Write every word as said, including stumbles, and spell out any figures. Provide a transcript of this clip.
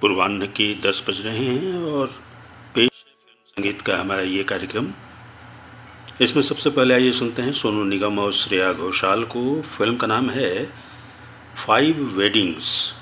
पूर्वाह्न के दस बज रहे हैं और पेश है फिल्म संगीत का हमारा ये कार्यक्रम। इसमें सबसे पहले आइए सुनते हैं सोनू निगम और श्रेया घोषाल को। फिल्म का नाम है फाइव वेडिंग्स।